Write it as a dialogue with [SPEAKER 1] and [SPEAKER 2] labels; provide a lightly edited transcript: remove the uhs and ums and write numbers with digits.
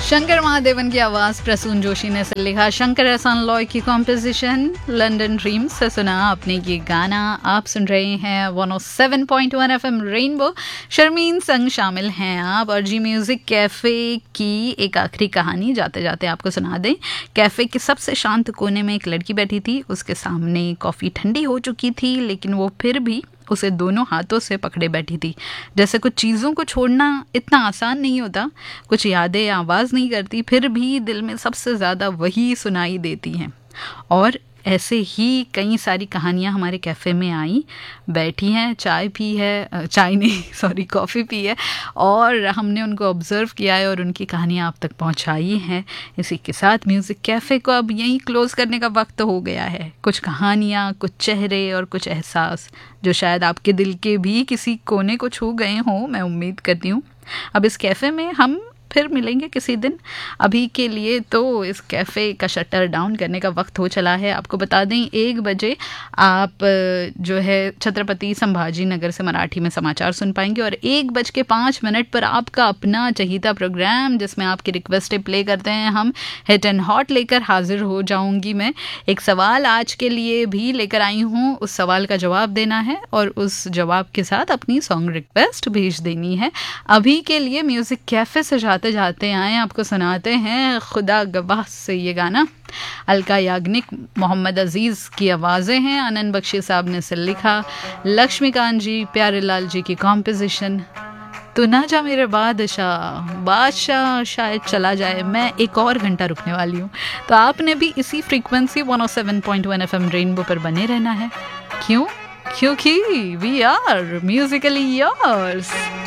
[SPEAKER 1] शंकर महादेवन की आवाज़ प्रसून जोशी ने लिखा, शंकर एहसान लॉय की कॉम्पोजिशन, लंदन ड्रीम्स से सुना आपने ये गाना। आप सुन रहे हैं 107.1 FM रेनबो। शर्मीन संग शामिल हैं आप और जी म्यूज़िक कैफ़े की एक आखिरी कहानी जाते जाते आपको सुना दें। कैफ़े के सबसे शांत कोने में एक लड़की बैठी थी। उसके सामने कॉफ़ी ठंडी हो चुकी थी, लेकिन वो फिर भी उसे दोनों हाथों से पकड़े बैठी थी। जैसे कुछ चीज़ों को छोड़ना इतना आसान नहीं होता, कुछ यादें आवाज़ नहीं करती, फिर भी दिल में सबसे ज़्यादा वही सुनाई देती हैं। और ऐसे ही कई सारी कहानियाँ हमारे कैफ़े में आई, बैठी हैं, चाय पी है, चाय नहीं सॉरी कॉफ़ी पी है, और हमने उनको ऑब्ज़र्व किया है और उनकी कहानियाँ आप तक पहुँचाई हैं। इसी के साथ म्यूज़िक कैफ़े को अब यहीं क्लोज़ करने का वक्त हो गया है। कुछ कहानियाँ, कुछ चेहरे और कुछ एहसास जो शायद आपके दिल के भी किसी कोने को छू गए हों, मैं उम्मीद करती हूँ। अब इस कैफ़े में हम फिर मिलेंगे किसी दिन। अभी के लिए तो इस कैफ़े का शटर डाउन करने का वक्त हो चला है। आपको बता दें 1 बजे आप जो है छत्रपति संभाजी नगर से मराठी में समाचार सुन पाएंगे, और 1:05 पर आपका अपना चहीता प्रोग्राम जिसमें आपकी रिक्वेस्टें प्ले करते हैं हम, हिट एंड हॉट लेकर हाजिर हो जाऊंगी मैं। एक सवाल आज के लिए भी लेकर आई हूँ, उस सवाल का जवाब देना है और उस जवाब के साथ अपनी सॉन्ग रिक्वेस्ट भेज देनी है। अभी के लिए म्यूज़िक कैफ़े से जाते जाते आए आपको सुनाते हैं खुदा गवाह से ये गाना। अलका याग्निक, मोहम्मद अजीज़ की आवाज़ें हैं, आनंद बख्शी साहब ने इसे लिखा, लक्ष्मीकांत जी, प्यारे लाल जी की कॉम्पोजिशन। तो ना जा मेरे बादशाह शायद चला जाए, मैं 1 और घंटा रुकने वाली हूँ। तो आपने भी इसी फ्रीक्वेंसी 107.1 FM रेनबो पर बने रहना है। क्यों? क्योंकि वी आर म्यूजिकली योर्स।